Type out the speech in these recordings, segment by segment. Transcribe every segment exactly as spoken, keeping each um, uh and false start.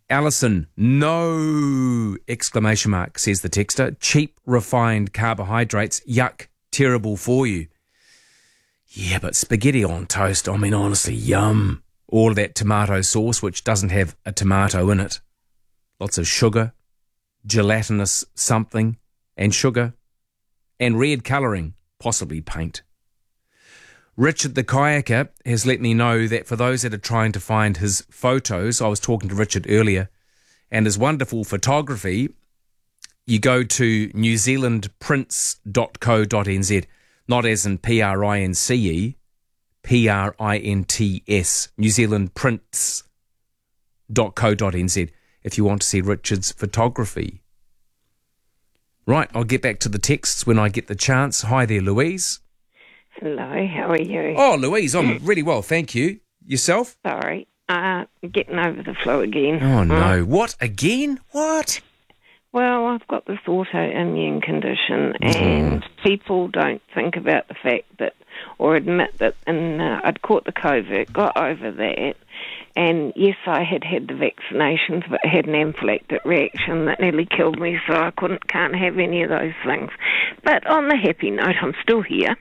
Alison, no! Exclamation mark, says the texter. Cheap, refined carbohydrates, yuck, terrible for you. Yeah, but spaghetti on toast, I mean, honestly, yum. All of that tomato sauce, which doesn't have a tomato in it. Lots of sugar, gelatinous something, and sugar, and red colouring, possibly paint. Richard the kayaker has let me know that for those that are trying to find his photos, I was talking to Richard earlier, and his wonderful photography, you go to new zealand prints dot co dot n z, not as in P R I N C E, P R I N T S, new zealand prints dot co dot n z, if you want to see Richard's photography. Right, I'll get back to the texts when I get the chance. Hi there, Louise. Hello, how are you? Oh, Louise, I'm really well, thank you. Yourself? Sorry, uh, getting over the flu again. Oh, no. Uh, What, again? What? well, I've got this autoimmune condition, and Mm. people don't think about the fact that, or admit that, and uh, I'd caught the COVID, got over that, and yes, I had had the vaccinations, but I had an anaphylactic reaction that nearly killed me, so I couldn't, can't have any of those things. But on the happy note, I'm still here.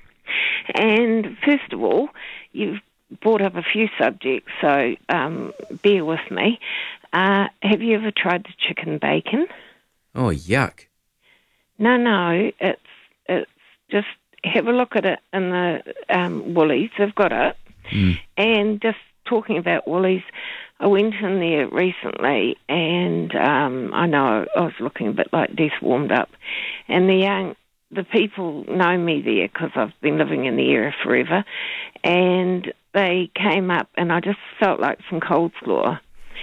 And first of all, you've brought up a few subjects, so um, bear with me. Uh, have you ever tried the chicken bacon? Oh, yuck. No, no, it's it's just have a look at it in the um, Woolies. They've got it. Mm. And just talking about Woolies, I went in there recently, and um, I know I was looking a bit like death warmed up, and the young. The people know me there because I've been living in the area forever, and they came up and I just felt like some coleslaw,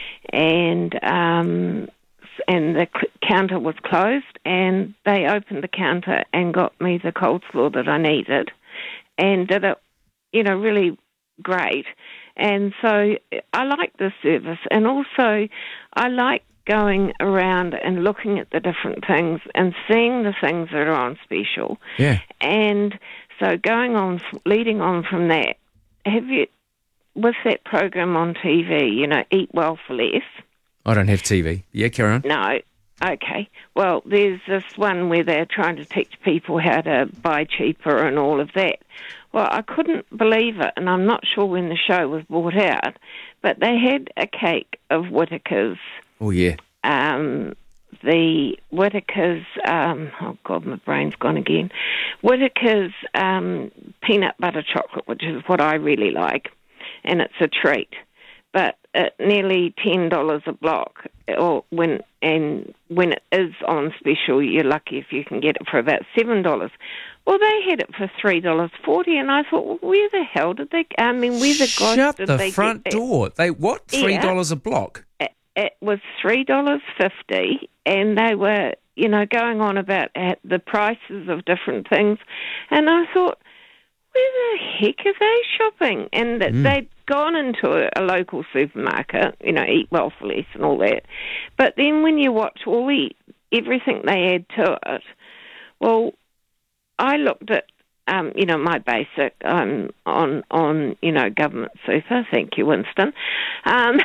and um, and the counter was closed, and they opened the counter and got me the coleslaw that I needed, and did it, you know, really great. And so I like the service, and also I like going around and looking at the different things and seeing the things that are on special. Yeah. And so going on, leading on from that, have you, with that program on T V, you know, Eat Well for Less? I don't have T V. Yeah, carry on. No. Okay. Well, there's this one where they're trying to teach people how to buy cheaper and all of that. Well, I couldn't believe it, and I'm not sure when the show was brought out, but they had a cake of Whittaker's. Oh, yeah. Um, the Whittaker's, um, oh God, my brain's gone again. Whittaker's um, peanut butter chocolate, which is what I really like, and it's a treat. But at nearly ten dollars a block, or when and when it is on special, you're lucky if you can get it for about seven dollars. Well, they had it for three dollars forty, and I thought, well, where the hell did they? I mean, where the gosh Shut did the they front get that? door. They what? Three dollars Yeah. a block. It, it was three dollars fifty, and they were, you know, going on about uh, the prices of different things, and I thought, where the heck are they shopping? And that Mm. they'd gone into a, a local supermarket, you know, Eat Well for Less and all that. But then when you watch all the everything they add to it, well, I looked at, um, you know, my basic um, on on you know government super. Thank you, Winston. Um,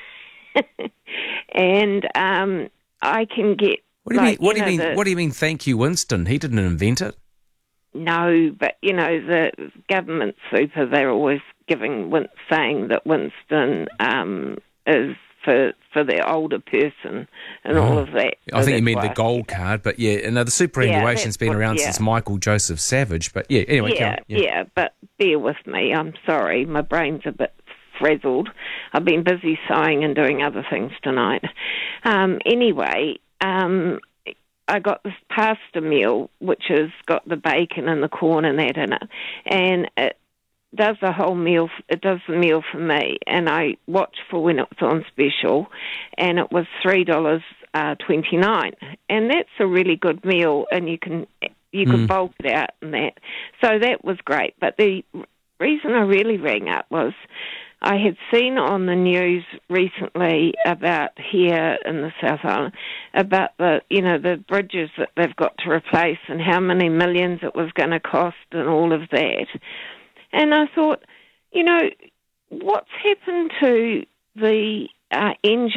and um, I can get. What do you like, mean? What do you know, mean? the- What do you mean? Thank you, Winston. He didn't invent it. No, but, you know, the government super, they're always giving, Win- saying that Winston um, is for for the older person and Oh. all of that. I So think you that's mean why the I- gold card, but yeah, and uh, the superannuation's that's been what- around yeah. since Michael Joseph Savage. But yeah, anyway, carry Yeah, on. yeah, but bear with me. I'm sorry. My brain's a bit frazzled. I've been busy sewing and doing other things tonight. Um, anyway, um, I got this pasta meal, which has got the bacon and the corn and that in it, and it does the whole meal. It does the meal for me, and I watched for when it was on special, and it was three dollars uh, twenty nine, and that's a really good meal, and you can you can Mm. bulk it out and that. So that was great. But the reason I really rang up was I had seen on the news recently about here in the South Island about the, you know, the bridges that they've got to replace and how many millions it was going to cost and all of that. And I thought, you know, what's happened to the uh, engine